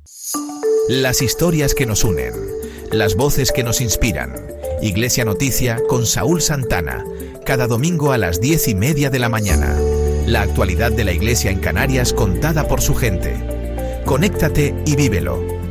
Las historias que nos unen, las voces que nos inspiran. Iglesia Noticia con Saúl Santana, cada domingo a las 10:30 de la mañana. La actualidad de la Iglesia en Canarias contada por su gente. Conéctate y vívelo.